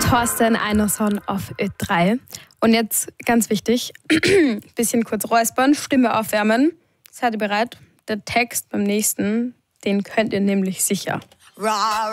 Thorsten Einerson auf Ö3. Und jetzt ganz wichtig, bisschen kurz räuspern, Stimme aufwärmen. Seid ihr bereit? Der Text beim nächsten, den könnt ihr nämlich sicher.